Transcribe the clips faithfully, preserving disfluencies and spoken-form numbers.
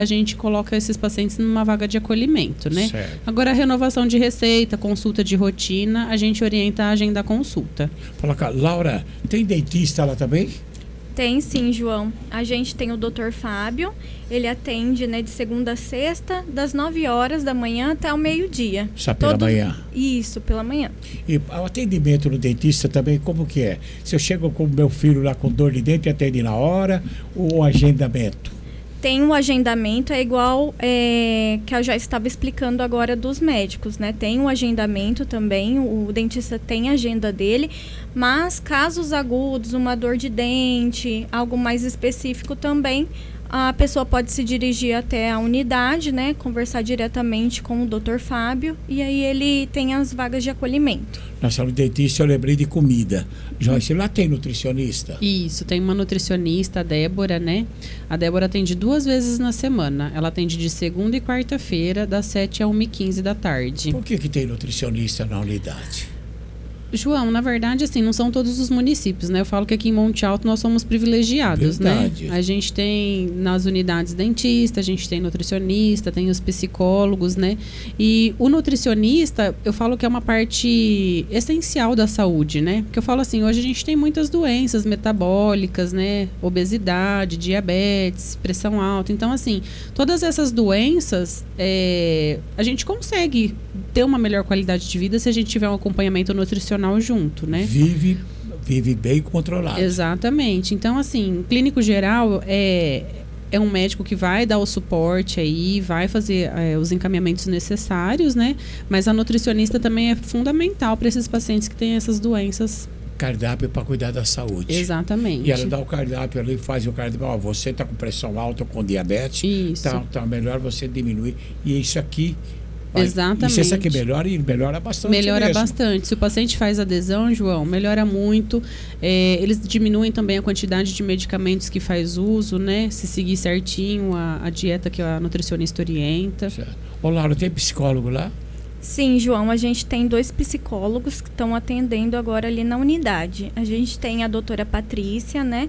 a gente coloca esses pacientes numa vaga de acolhimento, né? Certo. Agora, a renovação de receita, consulta de rotina, a gente orienta a agenda a consulta. Fala cá, Laura, tem dentista lá também? Tem sim, João. A gente tem o doutor Fábio, ele atende, né, de segunda a sexta, das nove horas da manhã até o meio-dia. Só pela Todo... manhã? Isso, pela manhã. E o atendimento no dentista também, como que é? Se eu chego com o meu filho lá com dor de dente, atende na hora, ou o agendamento? Tem um agendamento, é igual é, que eu já estava explicando agora dos médicos, né? Tem um agendamento também, o dentista tem a agenda dele, mas casos agudos, uma dor de dente, algo mais específico também, a pessoa pode se dirigir até a unidade, né? Conversar diretamente com o doutor Fábio e aí ele tem as vagas de acolhimento. Na sala de dentista eu lembrei de comida. Joyce, lá tem nutricionista? Isso, tem uma nutricionista, a Débora, né? A Débora atende duas vezes na semana. Ela atende de segunda e quarta-feira, das sete a uma e quinze da tarde. Por que que tem nutricionista na unidade? João, na verdade, assim, não são todos os municípios, né? Eu falo que aqui em Monte Alto nós somos privilegiados, Verdade. né? A gente tem nas unidades dentista, a gente tem nutricionista, tem os psicólogos, né? E o nutricionista, eu falo que é uma parte essencial da saúde, né? Porque eu falo assim, hoje a gente tem muitas doenças metabólicas, né? Obesidade, diabetes, pressão alta. Então, assim, todas essas doenças, é, a gente consegue ter uma melhor qualidade de vida se a gente tiver um acompanhamento nutricional junto, né? Vive, vive bem controlado. Exatamente. Então, assim, clínico geral é, é um médico que vai dar o suporte aí, vai fazer é, os encaminhamentos necessários, né? Mas a nutricionista também é fundamental para esses pacientes que têm essas doenças. Cardápio para cuidar da saúde. Exatamente. E ela dá o cardápio ali, faz o cardápio. Ó, você está com pressão alta ou com diabetes. Isso. Tá, tá melhor você diminuir. E isso aqui... Vai, Exatamente. E se essa aqui melhora, e melhora bastante Melhora mesmo. bastante. Se o paciente faz adesão, João, melhora muito. É, eles diminuem também a quantidade de medicamentos que faz uso, né? Se seguir certinho a, a dieta que a nutricionista orienta. Certo. Ô, Laura, tem psicólogo lá? Sim, João, a gente tem dois psicólogos que estão atendendo agora ali na unidade. A gente tem a doutora Patrícia, né?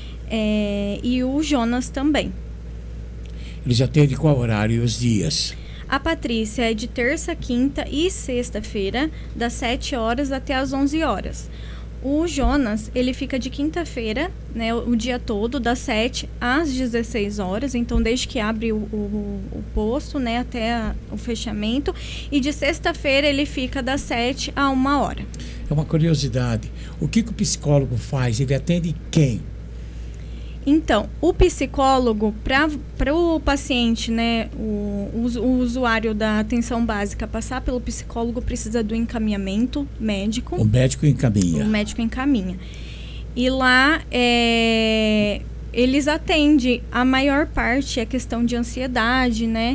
É, e o Jonas também. Eles atendem qual horário e os dias? A Patrícia é de terça, quinta e sexta-feira, das sete horas até as onze horas. O Jonas, ele fica de quinta-feira, né, o, o dia todo, das sete às dezesseis horas, então desde que abre o, o, o posto, né, até a, o fechamento. E de sexta-feira ele fica das sete a uma hora. É uma curiosidade. O que, que o psicólogo faz? Ele atende quem? Então, o psicólogo, para o paciente, né, o, o, o usuário da atenção básica passar pelo psicólogo, precisa do encaminhamento médico. O médico encaminha. O médico encaminha. E lá, é, eles atendem, a maior parte é questão de ansiedade, né?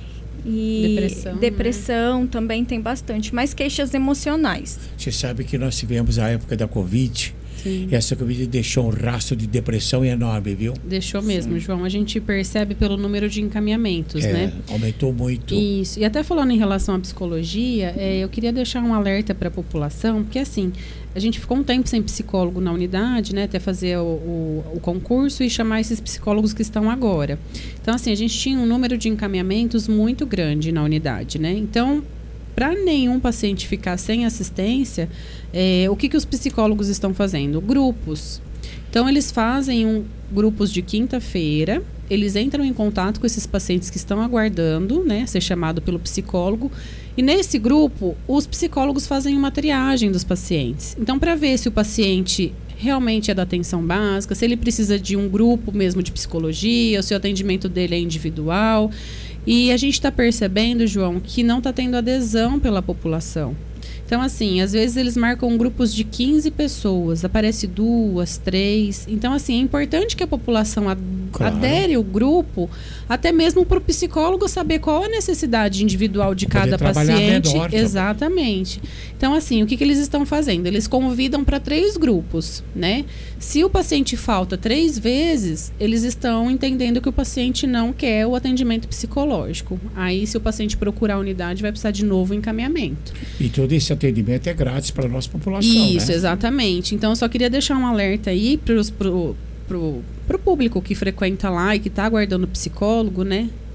E depressão, depressão né? Também tem bastante, mas queixas emocionais. Você sabe que nós tivemos a época da Covid. Sim. E essa Covid deixou um rastro de depressão enorme, viu? Deixou mesmo, Sim. João. A gente percebe pelo número de encaminhamentos, é, né? Aumentou muito. Isso. E até falando em relação à psicologia, é, eu queria deixar um alerta para a população, porque assim, a gente ficou um tempo sem psicólogo na unidade, né? Até fazer o, o, o concurso e chamar esses psicólogos que estão agora. Então, assim, a gente tinha um número de encaminhamentos muito grande na unidade, né? Então, para nenhum paciente ficar sem assistência, é, o que, que os psicólogos estão fazendo? Grupos. Então, eles fazem um, grupos de quinta-feira, eles entram em contato com esses pacientes que estão aguardando, né, ser chamado pelo psicólogo. E nesse grupo, os psicólogos fazem uma triagem dos pacientes. Então, para ver se o paciente realmente é da atenção básica, se ele precisa de um grupo mesmo de psicologia, ou se o atendimento dele é individual. E a gente está percebendo, João, que não está tendo adesão pela população. Então, assim, às vezes eles marcam grupos de quinze pessoas, aparece duas, três. Então, assim, é importante que a população ad- claro. adere ao grupo, até mesmo para o psicólogo saber qual a necessidade individual de cada paciente. Menor, exatamente. Então, assim, o que, que eles estão fazendo? Eles convidam para três grupos, né? Se o paciente falta três vezes, eles estão entendendo que o paciente não quer o atendimento psicológico. Aí, se o paciente procurar a unidade, vai precisar de novo encaminhamento. E todo esse atendimento é grátis para a nossa população, Isso, né? exatamente. Então, eu só queria deixar um alerta aí para os pro, pro, pro público que frequenta lá e que está aguardando psicólogo, né?